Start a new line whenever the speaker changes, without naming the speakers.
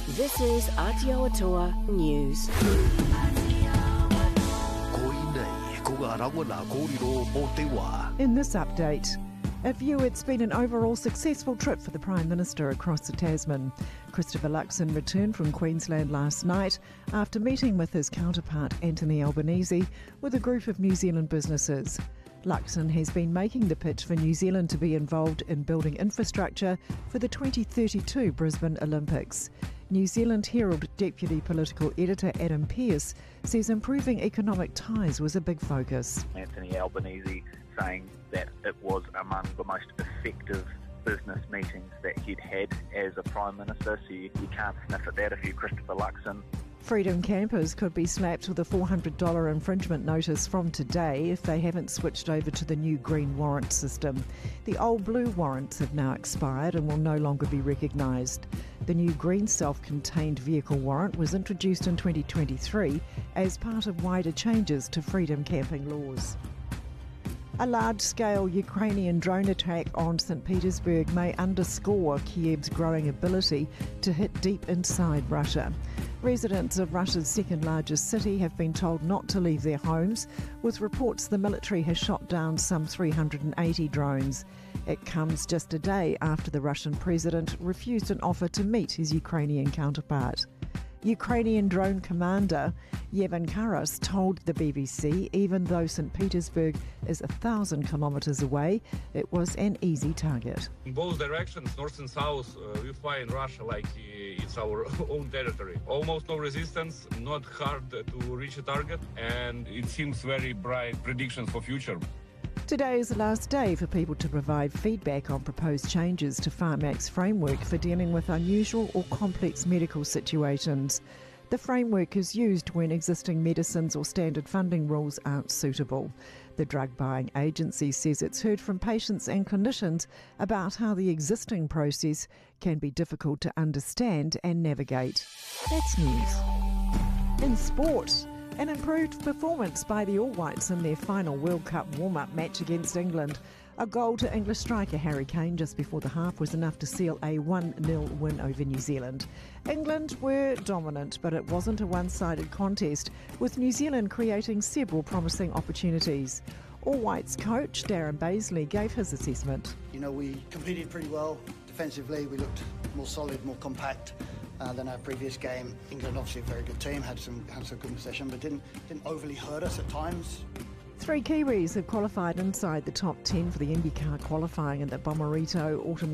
This is Aotearoa News.
In this update, a view it's been an overall successful trip for the Prime Minister across the Tasman. Christopher Luxon returned from Queensland last night after meeting with his counterpart Anthony Albanese with a group of New Zealand businesses. Luxon has been making the pitch for New Zealand to be involved in building infrastructure for the 2032 Brisbane Olympics. New Zealand Herald Deputy Political Editor Adam Pearce says improving economic ties was a big focus.
Anthony Albanese saying that it was among the most effective business meetings that he'd had as a Prime Minister, so you can't sniff at that if you're Christopher Luxon.
Freedom campers could be slapped with a $400 infringement notice from today if they haven't switched over to the new green warrant system. The old blue warrants have now expired and will no longer be recognised. The new green self-contained vehicle warrant was introduced in 2023 as part of wider changes to freedom camping laws. A large-scale Ukrainian drone attack on St. Petersburg may underscore Kiev's growing ability to hit deep inside Russia. Residents of Russia's second-largest city have been told not to leave their homes, with reports the military has shot down some 380 drones. It comes just a day after the Russian president refused an offer to meet his Ukrainian counterpart. Ukrainian drone commander Yevhen Karas told the BBC even though St. Petersburg is 1,000 kilometres away, it was an easy target.
In both directions, north and south, we fly in Russia like it's our own territory. Almost no resistance, not hard to reach a target, and it seems very bright predictions for future.
Today is the last day for people to provide feedback on proposed changes to Pharmac's framework for dealing with unusual or complex medical situations. The framework is used when existing medicines or standard funding rules aren't suitable. The drug buying agency says it's heard from patients and clinicians about how the existing process can be difficult to understand and navigate. That's news. In sport, an improved performance by the All Whites in their final World Cup warm-up match against England. A goal to English striker Harry Kane just before the half was enough to seal a 1-0 win over New Zealand. England were dominant, but it wasn't a one-sided contest, with New Zealand creating several promising opportunities. All Whites coach Darren Bazley gave his assessment.
We competed pretty well defensively. We looked more solid, more compact than our previous game. England, obviously a very good team, had some good possession, but didn't overly hurt us at times.
3 Kiwis have qualified inside the top 10 for the IndyCar qualifying at the Bomarito Automotive